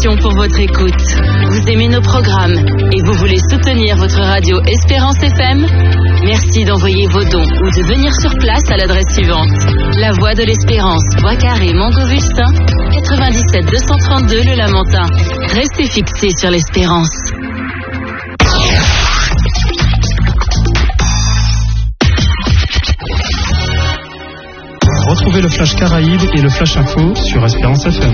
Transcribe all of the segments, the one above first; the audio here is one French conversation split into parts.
passion pour votre écoute. Vous aimez nos programmes et vous voulez soutenir votre radio Espérance FM? Merci d'envoyer vos dons ou de venir sur place à l'adresse suivante. La Voie de l'Espérance, Bois Carré, Montgovustin, 97 232 Le Lamentin. Restez fixés sur l'Espérance. Retrouvez le Flash Caraïbes et le Flash Info sur Espérance FM.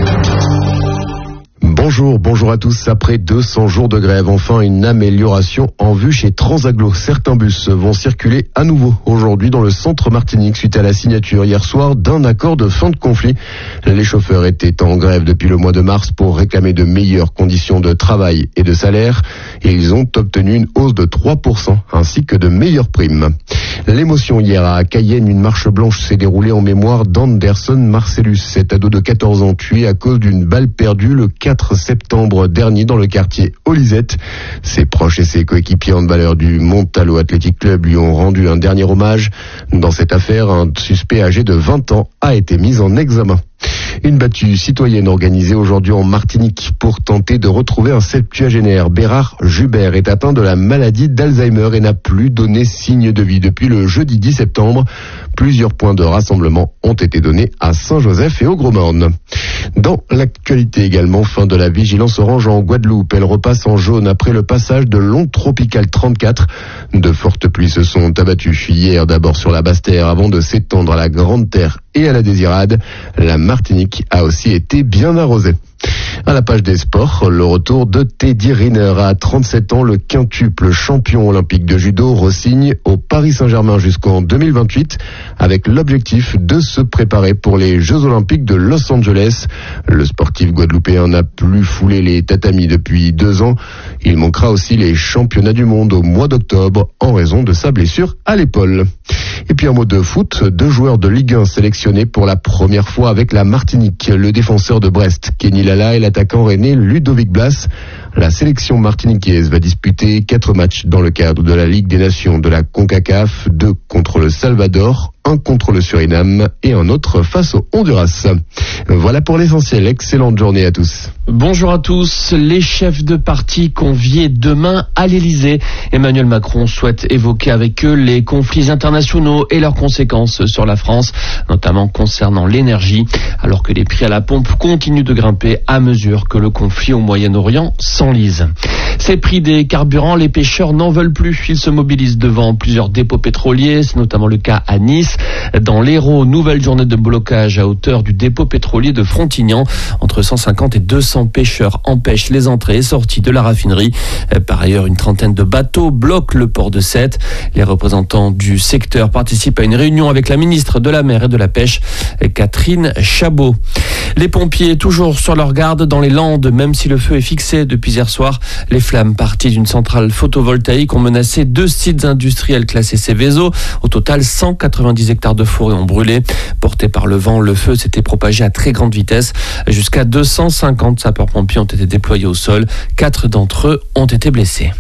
Bonjour à tous. Après 200 jours de grève, enfin une amélioration en vue chez Transaglo. Certains bus vont circuler à nouveau aujourd'hui dans le centre Martinique suite à la signature hier soir d'un accord de fin de conflit. Les chauffeurs étaient en grève depuis le mois de mars pour réclamer de meilleures conditions de travail et de salaire et ils ont obtenu une hausse de 3% ainsi que de meilleures primes. L'émotion hier à Cayenne, une marche blanche s'est déroulée en mémoire d'Anderson Marcellus, cet ado de 14 ans tué à cause d'une balle perdue le 4 septembre dernier dans le quartier Olisette. Ses proches et ses coéquipiers handballeurs du Montalo Athletic Club lui ont rendu un dernier hommage. Dans cette affaire, un suspect âgé de 20 ans a été mis en examen. Une battue citoyenne organisée aujourd'hui en Martinique pour tenter de retrouver un septuagénaire. Bérard Jubert est atteint de la maladie d'Alzheimer et n'a plus donné signe de vie depuis le jeudi 10 septembre. Plusieurs points de rassemblement ont été donnés à Saint-Joseph et au Gros-Morne. Dans l'actualité également, fin de la vigilance orange en Guadeloupe. Elle repasse en jaune après le passage de l'onde tropicale 34. De fortes pluies se sont abattues hier d'abord sur la Basse-Terre avant de s'étendre à la Grande Terre et à la Désirade. La Martinique a aussi été bien arrosée. À la page des sports, le retour de Teddy Riner à 37 ans, le quintuple champion olympique de judo re-signe au Paris Saint-Germain jusqu'en 2028 avec l'objectif de se préparer pour les Jeux Olympiques de Los Angeles. Le sportif guadeloupéen n'a plus foulé les tatamis depuis 2 ans. Il manquera aussi les championnats du monde au mois d'octobre en raison de sa blessure à l'épaule. Et puis un mot de foot, 2 joueurs de Ligue 1 sélectionnés pour la première fois avec la Martinique, le défenseur de Brest, Kenny Lala, et l'attaquant rennais Ludovic Blas. La sélection martiniquaise va disputer 4 matchs dans le cadre de la Ligue des Nations de la CONCACAF, 2 contre le Salvador, 1 contre le Suriname et un autre face au Honduras. Voilà pour l'essentiel. Excellente journée à tous. Bonjour à tous. Les chefs de parti conviés demain à l'Elysée. Emmanuel Macron souhaite évoquer avec eux les conflits internationaux et leurs conséquences sur la France, notamment concernant l'énergie, alors que les prix à la pompe continuent de grimper à mesure que le conflit au Moyen-Orient s'enlise. Ces prix des carburants, les pêcheurs n'en veulent plus. Ils se mobilisent devant plusieurs dépôts pétroliers. C'est notamment le cas à Nice. Dans l'Hérault, nouvelle journée de blocage à hauteur du dépôt pétrolier de Frontignan. Entre 150 et 200 pêcheurs empêchent les entrées et sorties de la raffinerie. Par ailleurs, une trentaine de bateaux bloquent le port de Sète. Les représentants du secteur participent à une réunion avec la ministre de la Mer et de la Pêche, Catherine Chabot. Les pompiers toujours sur leur garde dans les Landes, même si le feu est fixé depuis hier soir. Les flammes parties d'une centrale photovoltaïque ont menacé 2 sites industriels classés Céveso. Au total, 190 hectares de forêt ont brûlé. Porté par le vent, le feu s'était propagé à très grande vitesse. Jusqu'à 250 sapeurs-pompiers ont été déployés au sol. 4 d'entre eux ont été blessés.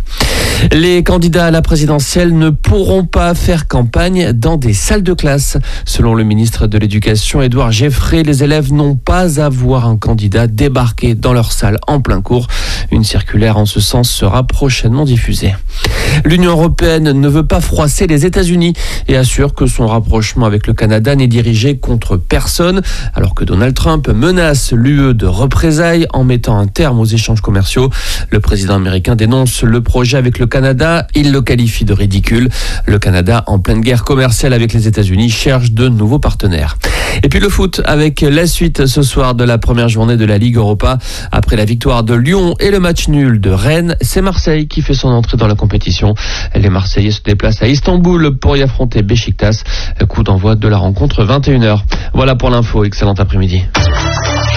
Les candidats à la présidentielle ne pourront pas faire campagne dans des salles de classe. Selon le ministre de l'Éducation, Édouard Geffray, les élèves n'ont pas à voir un candidat débarquer dans leur salle en plein cours. Une circulaire en ce sens sera prochainement diffusée. L'Union européenne ne veut pas froisser les États-Unis et assure que son rapprochement avec le Canada n'est dirigé contre personne, alors que Donald Trump menace l'UE de représailles en mettant un terme aux échanges commerciaux. Le président américain dénonce le projet avec le Canada, il le qualifie de ridicule. Le Canada, en pleine guerre commerciale avec les États-Unis, cherche de nouveaux partenaires. Et puis le foot avec la suite ce soir de la première journée de la Ligue Europa. Après la victoire de Lyon et le match nul de Rennes, c'est Marseille qui fait son entrée dans la compétition. Les Marseillais se déplacent à Istanbul pour y affronter Beşiktaş. Coup d'envoi de la rencontre 21h. Voilà pour l'info. Excellent après-midi.